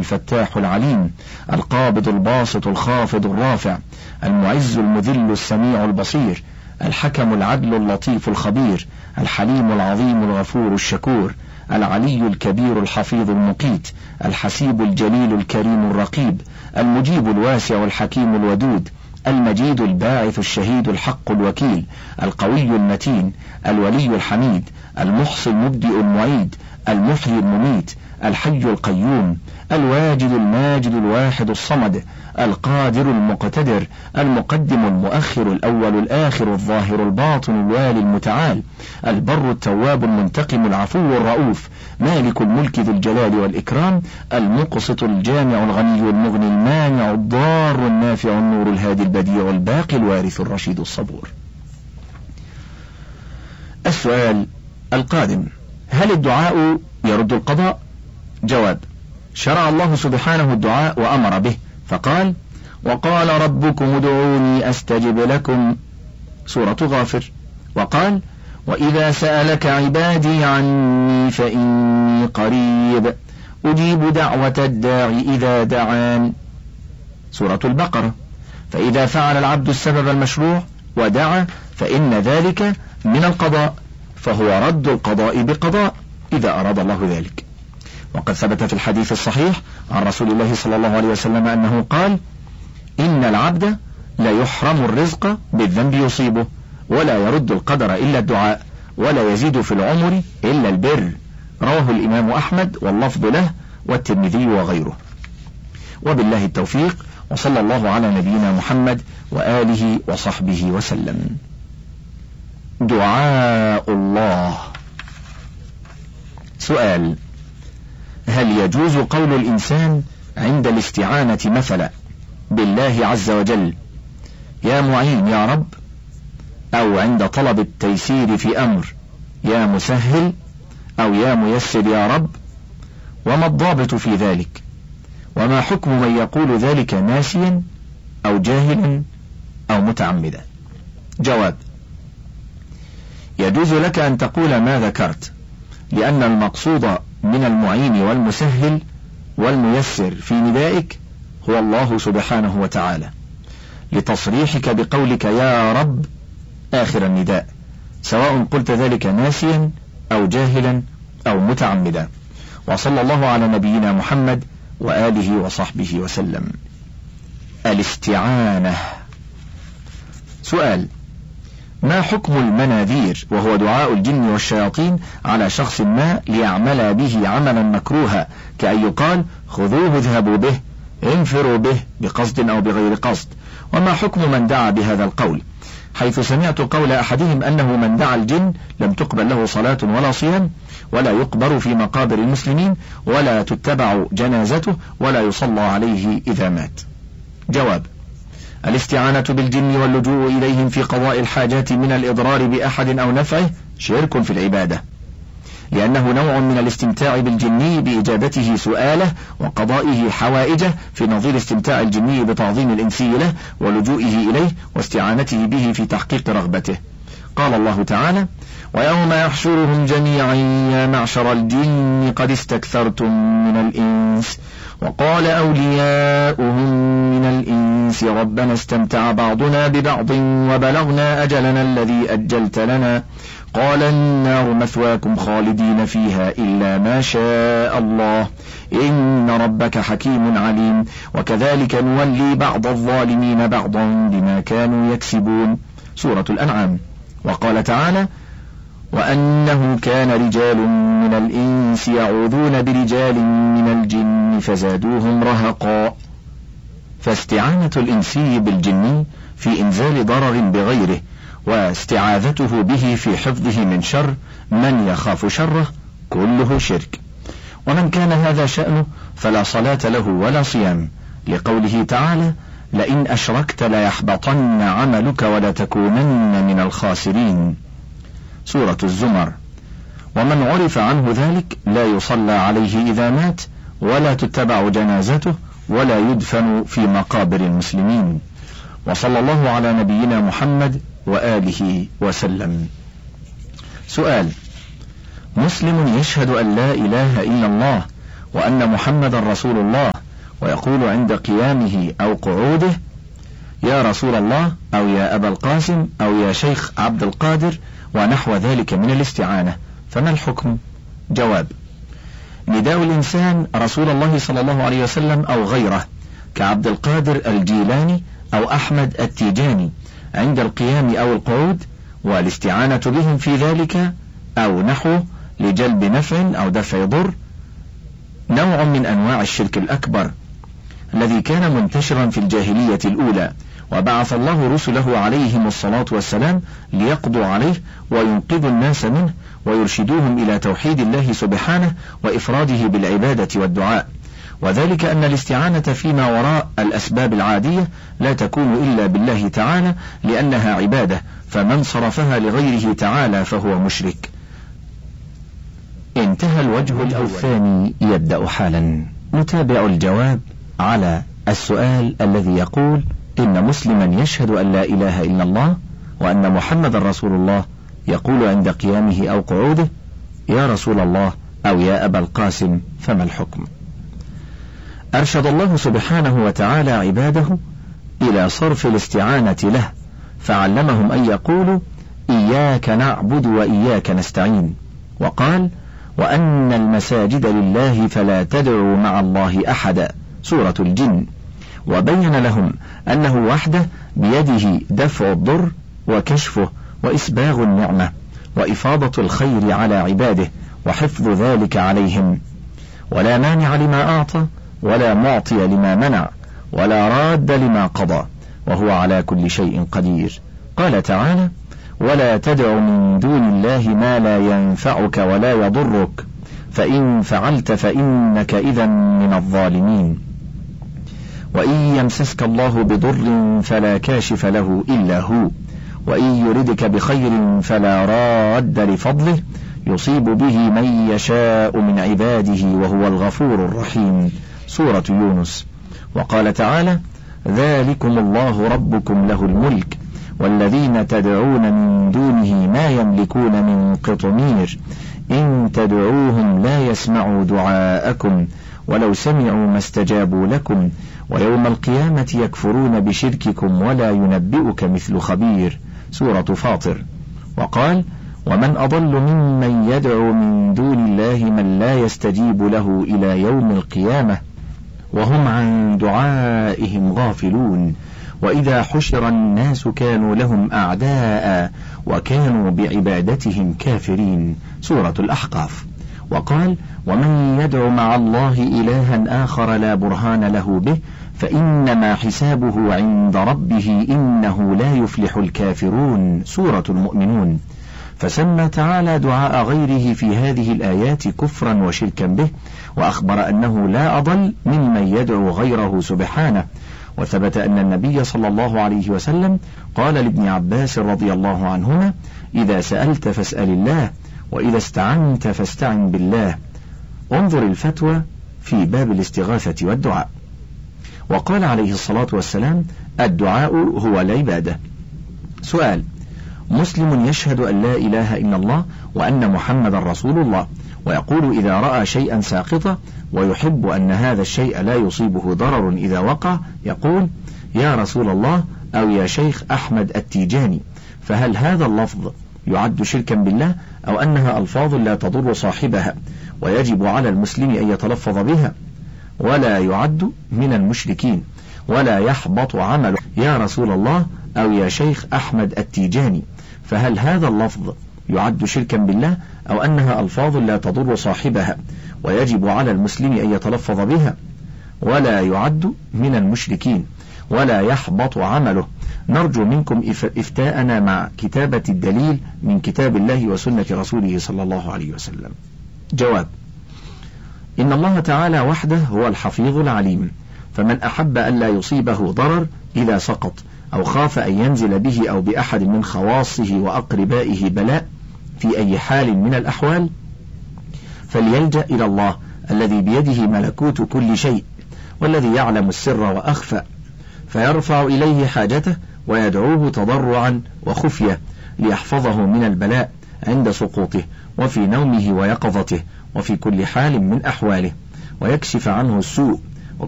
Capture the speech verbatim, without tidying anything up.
الفتاح العليم، القابض الباسط الخافض الرافع، المعز المذل السميع البصير، الحكم العدل اللطيف الخبير، الحليم العظيم الغفور الشكور، العلي الكبير الحفيظ المقيت، الحسيب الجليل الكريم الرقيب، المجيب الواسع الحكيم الودود، المجيد الباعث الشهيد الحق الوكيل، القوي المتين، الولي الحميد، المحصي المبدئ المعيد، المحيي المميت، الحي القيوم، الواجد الماجد الواحد الصمد، القادر المقتدر، المقدم المؤخر الأول الآخر الظاهر الباطن الوالي المتعال، البر التواب المنتقم العفو الرؤوف، مالك الملك ذو الجلال والإكرام، المقسط الجامع الغني المغني المانع الضار النافع النور الهادي البديع الباقي الوارث الرشيد الصبور. السؤال القادم: هل الدعاء يرد القضاء؟ جواب: شرع الله سبحانه الدعاء وأمر به، فقال: وقال ربكم ادعوني أستجب لكم، سورة غافر. وقال: وإذا سألك عبادي عني فإني قريب أجيب دعوة الداع إذا دعان، سورة البقرة. فإذا فعل العبد السبب المشروع ودعا فإن ذلك من القضاء، فهو رد القضاء بقضاء إذا أراد الله ذلك. وقد ثبت في الحديث الصحيح عن رسول الله صلى الله عليه وسلم أنه قال: إن العبد لا يحرم الرزق بالذنب يصيبه، ولا يرد القدر إلا الدعاء، ولا يزيد في العمر إلا البر. رواه الإمام أحمد واللفظ له والترمذي وغيره. وبالله التوفيق، وصلى الله على نبينا محمد وآله وصحبه وسلم. دعاء الله. سؤال: هل يجوز قول الإنسان عند الاستعانة مثلا بالله عز وجل يا معين يا رب، أو عند طلب التيسير في أمر يا مسهل، أو يا ميسر يا رب؟ وما الضابط في ذلك؟ وما حكم من يقول ذلك ناسيا أو جاهلا أو متعمدا؟ جواب: يجوز لك أن تقول ما ذكرت، لأن المقصود من المعين والمسهل والميسر في ندائك هو الله سبحانه وتعالى، لتصريحك بقولك يا رب آخر النداء، سواء قلت ذلك ناسيا أو جاهلا أو متعمدا. وصلى الله على نبينا محمد وآله وصحبه وسلم. الاستعانة. سؤال: ما حكم المناذير، وهو دعاء الجن والشياطين على شخص ما ليعمل به عملا مكروها، كأن يقال خذوه اذهبوا به، انفروا به، بقصد أو بغير قصد؟ وما حكم من دعا بهذا القول، حيث سمعت قول أحدهم أنه من دعا الجن لم تقبل له صلاة ولا صيام، ولا يقبر في مقابر المسلمين، ولا تتبع جنازته، ولا يصلى عليه إذا مات؟ جواب: الاستعانة بالجن واللجوء إليهم في قضاء الحاجات من الإضرار بأحد أو نفعه شرك في العبادة، لأنه نوع من الاستمتاع بالجني بإجابته سؤاله وقضائه حوائجه، في نظير استمتاع الجني بتعظيم الإنسي له ولجوئه إليه واستعانته به في تحقيق رغبته. قال الله تعالى: ويوم يحشرهم جميعا يا معشر الجن قد استكثرتم من الإنس وقال أولياؤهم من الإنس ربنا استمتع بعضنا ببعض وبلغنا أجلنا الذي أجلت لنا قال النار مثواكم خالدين فيها إلا ما شاء الله إن ربك حكيم عليم وكذلك نولي بعض الظالمين بعضا بما كانوا يكسبون. سورة الأنعام. وقال تعالى: وأنه كان رجال من الإنس يعوذون برجال من الجن فزادوهم رهقا. فاستعانة الإنسي بالجن في إنزال ضرر بغيره واستعاذته به في حفظه من شر من يخاف شره كله شرك. ومن كان هذا شأنه فلا صلاة له ولا صيام، لقوله تعالى: لئن أشركت ليحبطن عملك ولتكونن من الخاسرين. سورة الزمر. ومن عرف عنه ذلك لا يصلى عليه إذا مات، ولا تتبع جنازته، ولا يدفن في مقابر المسلمين. وصلى الله على نبينا محمد وآله وسلم. سؤال: مسلم يشهد أن لا إله إلا الله وأن محمد رسول الله، ويقول عند قيامه أو قعوده يا رسول الله أو يا أبا القاسم أو يا شيخ عبد القادر ونحو ذلك من الاستعانة، فما الحكم؟ جواب: نداء الإنسان رسول الله صلى الله عليه وسلم أو غيره كعبد القادر الجيلاني أو أحمد التيجاني عند القيام أو القعود، والاستعانة بهم في ذلك أو نحوه لجلب نفع أو دفع ضر، نوع من أنواع الشرك الأكبر الذي كان منتشرا في الجاهلية الأولى، وبعث الله رسله عليهم الصلاة والسلام ليقضوا عليه وينقذوا الناس منه ويرشدوهم إلى توحيد الله سبحانه وإفراده بالعبادة والدعاء، وذلك أن الاستعانة فيما وراء الأسباب العادية لا تكون إلا بالله تعالى لأنها عبادة، فمن صرفها لغيره تعالى فهو مشرك. انتهى الوجه الأول. الثاني يبدأ حالا. نتابع الجواب على السؤال الذي يقول: إن مسلما يشهد أن لا إله إلا الله وأن محمد رسول الله، يقول عند قيامه أو قعوده يا رسول الله أو يا أبا القاسم، فما الحكم؟ أرشد الله سبحانه وتعالى عباده إلى صرف الاستعانة له، فعلمهم أن يقولوا إياك نعبد وإياك نستعين، وقال: وأن المساجد لله فلا تدعوا مع الله أحدا، سورة الجن، وبين لهم أنه وحده بيده دفع الضر وكشفه وإسباغ النعمة وإفاضة الخير على عباده وحفظ ذلك عليهم، ولا مانع لما أعطى ولا معطي لما منع ولا راد لما قضى، وهو على كل شيء قدير. قال تعالى: ولا تدع من دون الله ما لا ينفعك ولا يضرك، فإن فعلت فإنك إذا من الظالمين. وإن يمسسك الله بضر فلا كاشف له إلا هو، وإن يردك بخير فلا راد لفضله، يصيب به من يشاء من عباده وهو الغفور الرحيم، سورة يونس. وقال تعالى: ذلكم الله ربكم له الملك والذين تدعون من دونه ما يملكون من قطمير، إن تدعوهم لا يسمعوا دعاءكم ولو سمعوا ما استجابوا لكم، ويوم القيامة يكفرون بشرككم ولا ينبئك مثل خبير، سورة فاطر. وقال: ومن أضل ممن يدعو من دون الله من لا يستجيب له إلى يوم القيامة وهم عن دعائهم غافلون، وإذا حشر الناس كانوا لهم أعداء وكانوا بعبادتهم كافرين، سورة الأحقاف. وقال: ومن يدع مع الله إلها آخر لا برهان له به فإنما حسابه عند ربه إنه لا يفلح الكافرون، سورة المؤمنون. فسمى تعالى دعاء غيره في هذه الآيات كفرا وشركا به، وأخبر أنه لا أضل ممن يدعو غيره سبحانه. وثبت أن النبي صلى الله عليه وسلم قال لابن عباس رضي الله عنهما: إذا سألت فاسأل الله، وإذا استعنت فاستعن بالله. انظر الفتوى في باب الاستغاثة والدعاء. وقال عليه الصلاة والسلام: الدعاء هو العبادة. سؤال: مسلم يشهد أن لا إله إلا الله وأن محمد رسول الله، ويقول إذا رأى شيئا ساقطا ويحب أن هذا الشيء لا يصيبه ضرر إذا وقع، يقول يا رسول الله أو يا شيخ أحمد التيجاني، فهل هذا اللفظ يعد شركا بالله أو أنها ألفاظ لا تضر صاحبها ويجب على المسلم أن يتلفظ بها ولا يعد من المشركين ولا يحبط عمله؟ يا رسول الله أو يا شيخ أحمد التيجاني، فهل هذا اللفظ يعد شركا بالله أو أنها ألفاظ لا تضر صاحبها ويجب على المسلم أن يتلفظ بها ولا يعد من المشركين ولا يحبط عمله؟ نرجو منكم إفتاءنا مع كتابة الدليل من كتاب الله وسنة رسوله صلى الله عليه وسلم. جواب: إن الله تعالى وحده هو الحفيظ العليم، فمن أحب أن لا يصيبه ضرر إذا سقط أو خاف أن ينزل به أو بأحد من خواصه وأقربائه بلاء في أي حال من الأحوال فليلجأ إلى الله الذي بيده ملكوت كل شيء والذي يعلم السر وأخفى، فيرفع إليه حاجته ويدعوه تضرعا وخفية ليحفظه من البلاء عند سقوطه وفي نومه ويقظته وفي كل حال من أحواله. ويكشف عنه السوء